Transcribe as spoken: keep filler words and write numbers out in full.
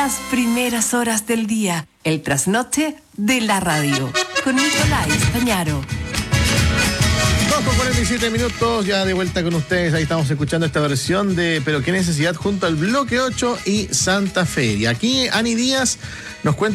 las primeras horas del día. El trasnoche de la radio. Con Nicolás Españaro. dos con cuarenta y siete minutos, ya de vuelta con ustedes. Ahí estamos escuchando esta versión de Pero qué necesidad junto al Bloque ocho y Santa Fe. Y aquí Ani Díaz nos cuenta